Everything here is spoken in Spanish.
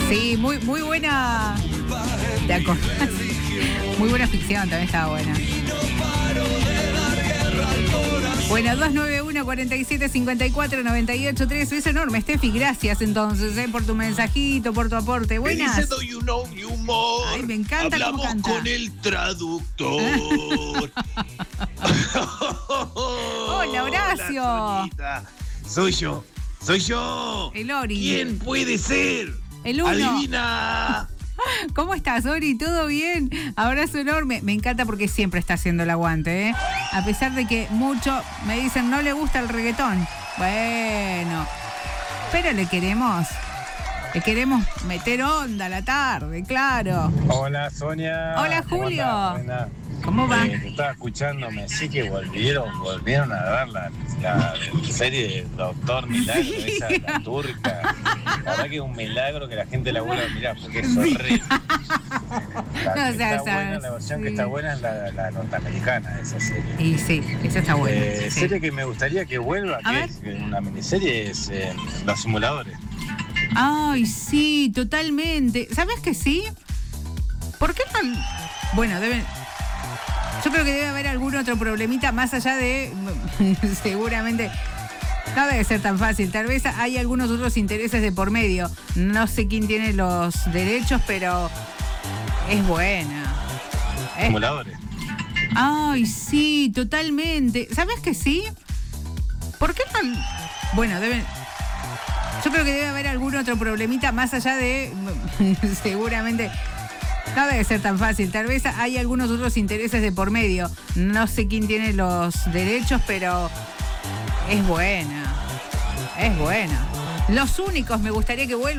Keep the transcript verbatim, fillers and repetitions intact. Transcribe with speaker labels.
Speaker 1: Sí, muy, muy buena. ¿Te acordás? Muy buena ficción, también estaba buena. Bueno, dos nueve uno, cuatro siete, cinco cuatro, nueve ocho tres. Es enorme, Steffi. Gracias entonces eh, por tu mensajito, por tu aporte. Buenas.
Speaker 2: Dice Do You Know You More.
Speaker 1: Ay, me encanta
Speaker 2: Hablamos
Speaker 1: cómo canta.
Speaker 2: con el traductor.
Speaker 1: Hola, Horacio.
Speaker 2: Hola, Sonita. Soy yo. Soy yo.
Speaker 1: El Ori.
Speaker 2: ¿Quién puede ser?
Speaker 1: El uno.
Speaker 2: Adivina.
Speaker 1: ¿Cómo estás, Ori? ¿Todo bien? Abrazo enorme. Me encanta porque siempre está haciendo el aguante, ¿eh? A pesar de que mucho me dicen no le gusta el reggaetón. Bueno, pero le queremos, le queremos meter onda a la tarde, claro.
Speaker 3: Hola, Sonia.
Speaker 1: Hola,
Speaker 3: ¿Cómo
Speaker 1: Julio.
Speaker 3: andás, nena?
Speaker 1: ¿Cómo va?
Speaker 3: Eh, te estaba escuchando, me sí que volvieron, volvieron a dar la, la serie de Doctor Milagro, esa de la turca. La verdad que es un milagro que la gente la vuelva a mirar, porque es horrible. La
Speaker 1: No,
Speaker 3: que
Speaker 1: o sea,
Speaker 3: está
Speaker 1: o sea,
Speaker 3: buena, la versión
Speaker 1: sí.
Speaker 3: que está buena es la, la norteamericana de esa serie.
Speaker 1: Y sí, esa está buena.
Speaker 3: Eh,
Speaker 1: sí.
Speaker 3: Serie que me gustaría que vuelva,
Speaker 1: A
Speaker 3: que
Speaker 1: ver.
Speaker 3: es una miniserie, es eh, Los Simuladores.
Speaker 1: Ay, sí, totalmente. ¿Sabes que sí? ¿Por qué no? Bueno, deben... Yo creo que debe haber algún otro problemita más allá de... seguramente... No debe ser tan fácil. Tal vez hay algunos otros intereses de por medio. No sé quién tiene los derechos, pero es buena. Es...
Speaker 3: Simuladores.
Speaker 1: Ay, sí, totalmente. ¿Sabes que sí? ¿Por qué no? Bueno, deben... Yo creo que debe haber algún otro problemita más allá de... seguramente... No debe ser tan fácil. Tal vez hay algunos otros intereses de por medio. No sé quién tiene los derechos, pero es buena. Es buena. Los únicos me gustaría que vuelvan.